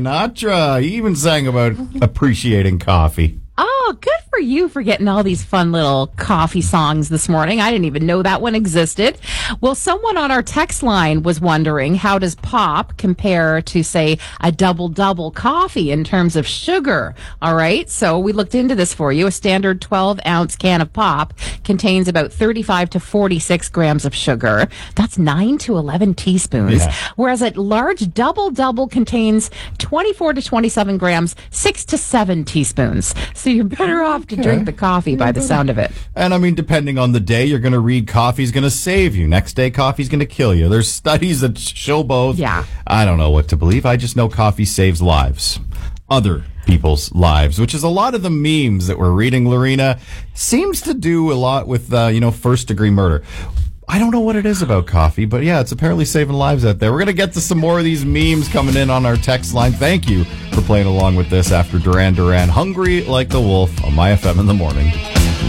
Sinatra. He even sang about appreciating coffee. Oh, good for you for getting all these fun little coffee songs this morning. I didn't even know that one existed. Well, someone on our text line was wondering, how does pop compare to, say, a double coffee in terms of sugar? All right. So we looked into this for you. A standard 12-ounce can of pop contains about 35 to 46 grams of sugar. That's 9 to 11 teaspoons. Yeah. Whereas a large double contains 24 to 27 grams, 6 to 7 teaspoons. So you're better off to drink the coffee by the sound of it. And I mean, depending on the day, you're going to read coffee's going to save you. Next day, coffee's going to kill you. There's studies that show both. Yeah. I don't know what to believe. I just know coffee saves lives. Other people's lives, which is a lot of the memes that we're reading, Lorena, seems to do a lot with, first-degree murder. I don't know what it is about coffee, but yeah, it's apparently saving lives out there. We're going to get to some more of these memes coming in on our text line. Thank you for playing along with this after Duran Duran, Hungry Like the Wolf on My FM in the Morning.